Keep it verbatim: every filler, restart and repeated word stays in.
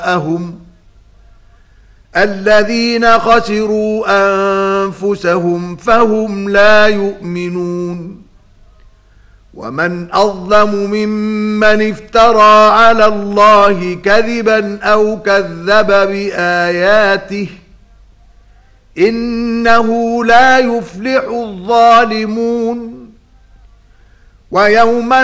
أهم الذين خسروا أنفسهم فهم لا يؤمنون. ومن أظلم ممن افترى على الله كذبا أو كذب بآياته إنه لا يفلح الظالمون. ويوم